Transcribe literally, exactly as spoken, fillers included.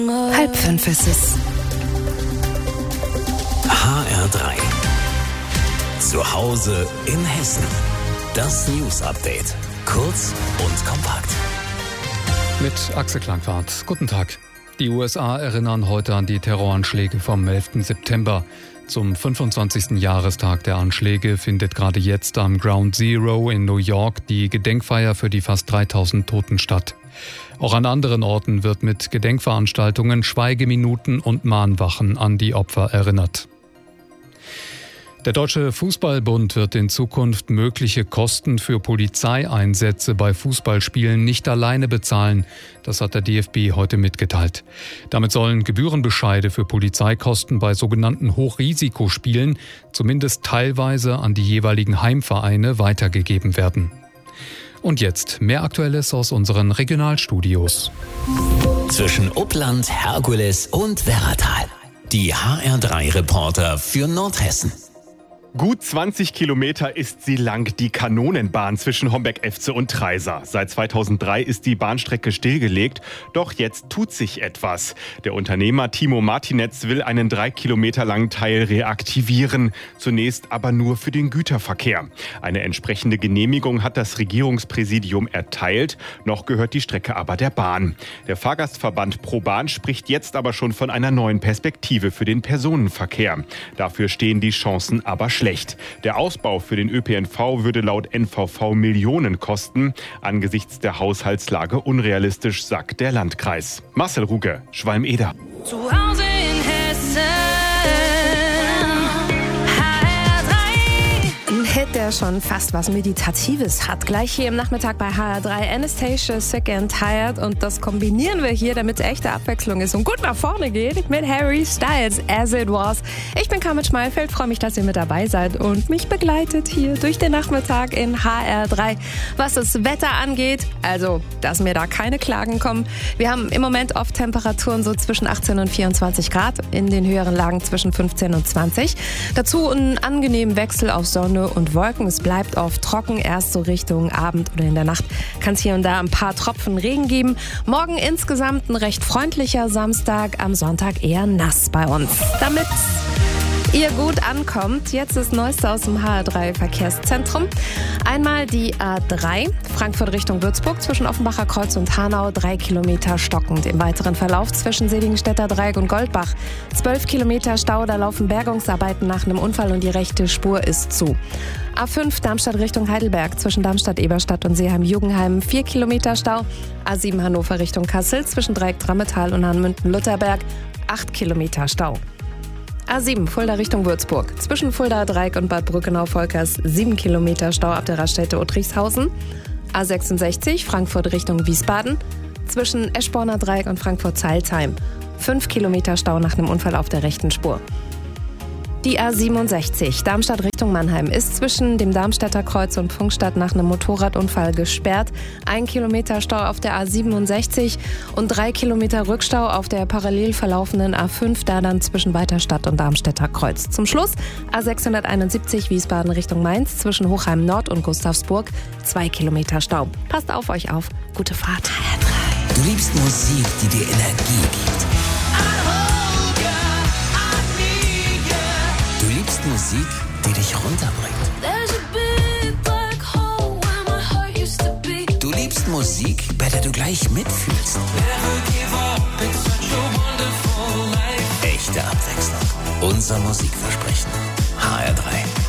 Halb fünf ist es. H R drei. Zu Hause in Hessen. Das News Update. Kurz und kompakt. Mit Axel Klangfahrt. Guten Tag. Die U S A erinnern heute an die Terroranschläge vom elften September. Zum fünfundzwanzigsten Jahrestag der Anschläge findet gerade jetzt am Ground Zero in New York die Gedenkfeier für die fast dreitausend Toten statt. Auch an anderen Orten wird mit Gedenkveranstaltungen, Schweigeminuten und Mahnwachen an die Opfer erinnert. Der Deutsche Fußballbund wird in Zukunft mögliche Kosten für Polizeieinsätze bei Fußballspielen nicht alleine bezahlen. Das hat der D F B heute mitgeteilt. Damit sollen Gebührenbescheide für Polizeikosten bei sogenannten Hochrisikospielen zumindest teilweise an die jeweiligen Heimvereine weitergegeben werden. Und jetzt mehr Aktuelles aus unseren Regionalstudios. Zwischen Uppland, Herkules und Werratal. Die H R drei Reporter für Nordhessen. Gut zwanzig Kilometer ist sie lang, die Kanonenbahn zwischen Homberg-Efze und Treisa. Seit zweitausenddrei ist die Bahnstrecke stillgelegt, doch jetzt tut sich etwas. Der Unternehmer Timo Martinetz will einen drei Kilometer langen Teil reaktivieren, zunächst aber nur für den Güterverkehr. Eine entsprechende Genehmigung hat das Regierungspräsidium erteilt, noch gehört die Strecke aber der Bahn. Der Fahrgastverband ProBahn spricht jetzt aber schon von einer neuen Perspektive für den Personenverkehr. Dafür stehen die Chancen aber schlecht. Schlecht. Der Ausbau für den Ö P N V würde laut N V V Millionen kosten. Angesichts der Haushaltslage unrealistisch, sagt der Landkreis. Marcel Ruge, Schwalm-Eder. Zu Hause in Hessen. Hit, der schon fast was Meditatives hat. Gleich hier im Nachmittag bei H R drei Anastacia, Sick and Tired. Und das kombinieren wir hier, damit es echte Abwechslung ist und gut nach vorne geht, mit Harry Styles, As It Was. Ich bin Carmen Schmalfeld, freue mich, dass ihr mit dabei seid und mich begleitet hier durch den Nachmittag in H R drei. Was das Wetter angeht, also, dass mir da keine Klagen kommen. Wir haben im Moment oft Temperaturen so zwischen achtzehn und vierundzwanzig Grad, in den höheren Lagen zwischen fünfzehn und zwanzig. Dazu einen angenehmen Wechsel auf Sonne und und Wolken. Es bleibt oft trocken, erst so Richtung Abend oder in der Nacht kann es hier und da ein paar Tropfen Regen geben. Morgen insgesamt ein recht freundlicher Samstag, am Sonntag eher nass bei uns. Damit ihr gut ankommt, jetzt das Neueste aus dem H R drei Verkehrszentrum. Einmal die A drei, Frankfurt Richtung Würzburg, zwischen Offenbacher Kreuz und Hanau, drei Kilometer stockend. Im weiteren Verlauf zwischen Seligenstädter Dreieck und Goldbach, zwölf Kilometer Stau, da laufen Bergungsarbeiten nach einem Unfall und die rechte Spur ist zu. A fünf, Darmstadt Richtung Heidelberg, zwischen Darmstadt-Eberstadt und Seeheim-Jugendheim, vier Kilometer Stau. A sieben, Hannover Richtung Kassel, zwischen Dreieck-Drammetal und Hahnemünden-Lutherberg, acht Kilometer Stau. A sieben, Fulda Richtung Würzburg. Zwischen Fulda Dreieck und Bad Brückenau-Volkers sieben Kilometer Stau ab der Raststätte Uttrichshausen. A sechsundsechzig, Frankfurt Richtung Wiesbaden. Zwischen Eschborner Dreieck und Frankfurt-Zeilsheim fünf Kilometer Stau nach einem Unfall auf der rechten Spur. Die A siebenundsechzig, Darmstadt Richtung Mannheim, ist zwischen dem Darmstädter Kreuz und Pfungstadt nach einem Motorradunfall gesperrt. Ein Kilometer Stau auf der A siebenundsechzig und drei Kilometer Rückstau auf der parallel verlaufenden A fünf, da dann zwischen Weiterstadt und Darmstädter Kreuz. Zum Schluss A sechshunderteinundsiebzig, Wiesbaden Richtung Mainz, zwischen Hochheim Nord und Gustavsburg, zwei Kilometer Stau. Passt auf euch auf, gute Fahrt. Du liebst Musik, die dir Energie gibt. Du liebst Musik, die dich runterbringt. Du liebst Musik, bei der du gleich mitfühlst. Echte Abwechslung. Unser Musikversprechen. H R drei.